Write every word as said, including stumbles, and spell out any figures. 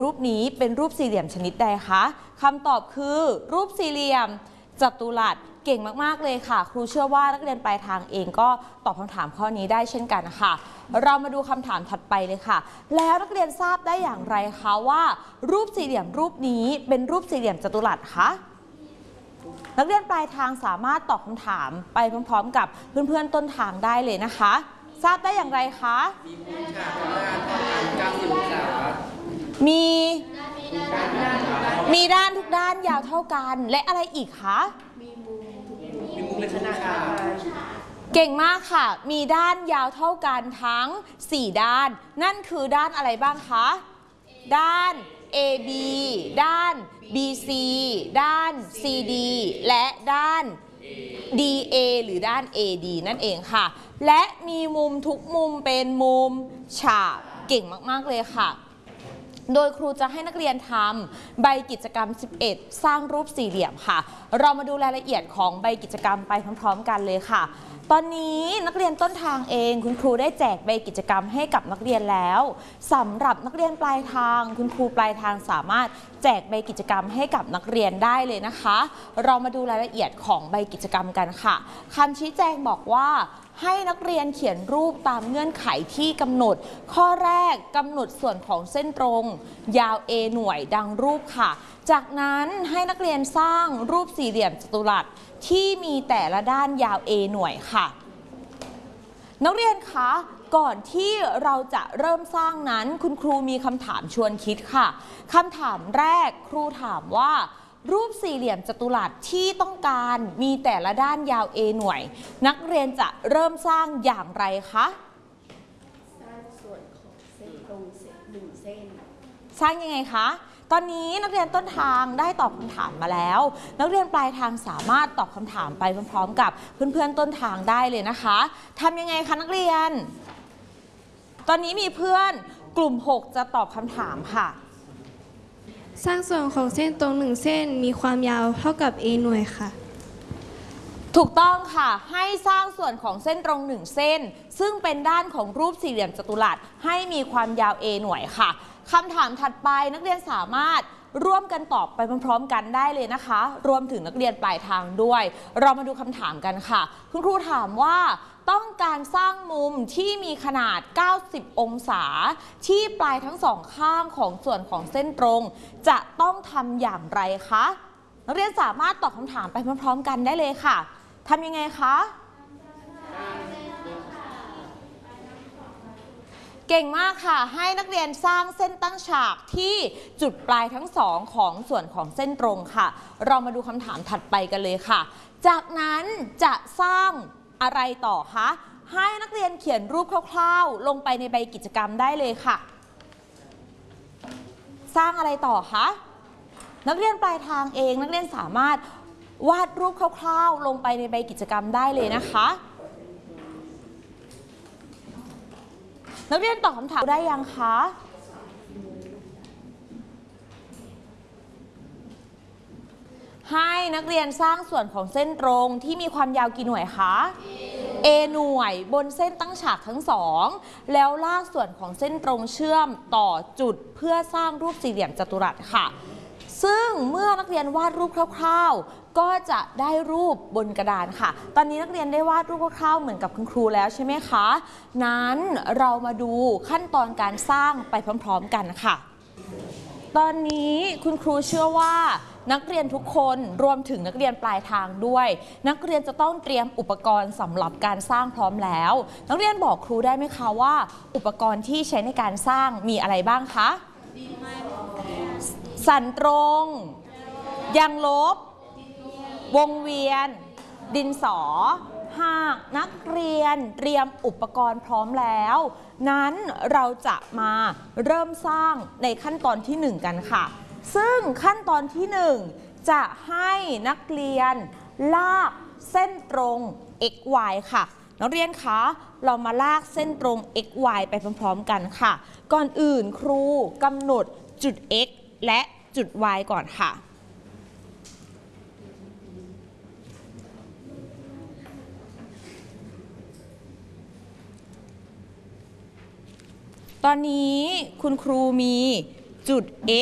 รูปนี้เป็นรูปสี่เหลี่ยมชนิดใดคะคำตอบคือรูปสี่เหลี่ยมจัตุรัสเก่งมากๆเลยค่ะครูเชื่อว่านักเรียนปลายทางเองก็ตอบคำถามข้อนี้ได้เช่นกันค่ะเรามาดูคำถามถัดไปเลยค่ะแล้วนักเรียนทราบได้อย่างไรคะว่ารูปสี่เหลี่ยมรูปนี้เป็นรูปสี่เหลี่ยมจัตุรัสคะนักเรียนปลายทางสามารถตอบคำถามไปพร้อมๆกับเพื่อนๆต้นทางได้เลยนะคะทราบได้อย่างไรคะมีมุมฉากด้านเท่ากันเก้าสิบองศามีมีด้านทุกด้านยาวเท่ากันและอะไรอีกคะมีมุมมีมุมและขนาดเก่งมากค่ะมีด้านยาวเท่ากันทั้งสี่ด้านนั่นคือด้านอะไรบ้างคะด้าน เอ บี ด้าน บี ซี ด้าน ซี ดี และด้าน ดี เอ หรือด้าน เอ ดี นั่นเองค่ะและมีมุมทุกมุมเป็นมุมฉากเก่งมากๆเลยค่ะโดยครูจะให้นักเรียนทำใบกิจกรรมสิบเอ็ดสร้างรูปสี่เหลี่ยมค่ะเรามาดูรายละเอียดของใบกิจกรรมไปพร้อมๆกันเลยค่ะตอนนี้นักเรียนต้นทางเองคุณครูได้แจกใบกิจกรรมให้กับนักเรียนแล้วสำหรับนักเรียนปลายทางคุณครูปลายทางสามารถแจกใบกิจกรรมให้กับนักเรียนได้เลยนะคะเรามาดูรายละเอียดของใบกิจกรรมกันค่ะคำชี้แจงบอกว่าให้นักเรียนเขียนรูปตามเงื่อนไขที่กำหนดข้อแรกกำหนดส่วนของเส้นตรงยาว A หน่วยดังรูปค่ะจากนั้นให้นักเรียนสร้างรูปสี่เหลี่ยมจัตุรัสที่มีแต่ละด้านยาว A หน่วยค่ะนักเรียนคะก่อนที่เราจะเริ่มสร้างนั้นคุณครูมีคำถามชวนคิดค่ะคำถามแรกครูถามว่ารูปสี่เหลี่ยมจัตุรัสที่ต้องการมีแต่ละด้านยาว A หน่วยนักเรียนจะเริ่มสร้างอย่างไรคะสร้างส่วนของเส้นตรงหนึ่งเส้นสร้างยังไงคะตอนนี้นักเรียนต้นทางได้ตอบคำถามมาแล้วนักเรียนปลายทางสามารถตอบคำถามไปพร้อมๆกับเพื่อนๆต้นทางได้เลยนะคะทำยังไงคะนักเรียนตอนนี้มีเพื่อนกลุ่มหกจะตอบคำถามค่ะสร้างส่วนของเส้นตรงหนึ่งเส้นมีความยาวเท่ากับ A หน่วยค่ะถูกต้องค่ะให้สร้างส่วนของเส้นตรงหนึ่งเส้นซึ่งเป็นด้านของรูปสี่เหลี่ยมจัตุรัสให้มีความยาว A หน่วยค่ะคำถามถัดไปนักเรียนสามารถร่วมกันตอบไปพร้อมๆกันได้เลยนะคะรวมถึงนักเรียนปลายทางด้วยเรามาดูคำถามกันค่ะคุณครูถามว่าต้องการสร้างมุมที่มีขนาดเก้าสิบองศาที่ปลายทั้งสองข้างของส่วนของเส้นตรงจะต้องทำอย่างไรคะนักเรียนสามารถตอบคำถามไปพร้อมๆกันได้เลยค่ะทำยังไงคะเก่งมากค่ะให้นักเรียนสร้างเส้นตั้งฉากที่จุดปลายทั้งสองของส่วนของเส้นตรงค่ะเรามาดูคำถามถัดไปกันเลยค่ะจากนั้นจะสร้างอะไรต่อคะให้นักเรียนเขียนรูปคร่าวๆลงไปในใบกิจกรรมได้เลยค่ะสร้างอะไรต่อคะนักเรียนปลายทางเองนักเรียนสามารถวาดรูปคร่าวๆลงไปในใบกิจกรรมได้เลยนะคะนักเรียนตอบคำถามได้ยังคะให้นักเรียนสร้างส่วนของเส้นตรงที่มีความยาวกี่หน่วยคะ A หน่วยบนเส้นตั้งฉากทั้งสองแล้วลากส่วนของเส้นตรงเชื่อมต่อจุดเพื่อสร้างรูปสี่เหลี่ยมจัตุรัสค่ะซึ่งเมื่อนักเรียนวาดรูปคร่าวๆก็จะได้รูปบนกระดานค่ะตอนนี้นักเรียนได้วาดรูปคร่าวๆเหมือนกับคุณครูแล้วใช่ไหมคะนั้นเรามาดูขั้นตอนการสร้างไปพร้อมๆกันค่ะตอนนี้คุณครูเชื่อว่านักเรียนทุกคนรวมถึงนักเรียนปลายทางด้วยนักเรียนจะต้องเตรียมอุปกรณ์สำหรับการสร้างพร้อมแล้วนักเรียนบอกครูได้ไหมคะว่าอุปกรณ์ที่ใช้ในการสร้างมีอะไรบ้างคะสันตรงยางลบวงเวียนดินสอหากนักเรียนเตรียมอุปกรณ์พร้อมแล้วนั้นเราจะมาเริ่มสร้างในขั้นตอนที่หนึ่งกันค่ะซึ่งขั้นตอนที่หนึ่งจะให้นักเรียนลากเส้นตรง x y ค่ะนักเรียนคะเรามาลากเส้นตรง x y ไปพร้อมๆกันค่ะก่อนอื่นครูกำหนดจุด x และจุด y ก่อนค่ะตอนนี้คุณครูมีจุด x